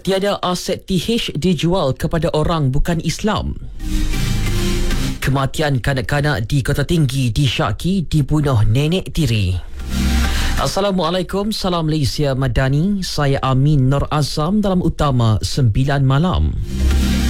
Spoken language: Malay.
Tiada aset TH dijual kepada orang bukan Islam. Kematian kanak-kanak di Kota Tinggi disyaki dibunuh nenek tiri. Assalamualaikum, salam Malaysia Madani. Saya Amin Nur Azam dalam Utama 9 Malam.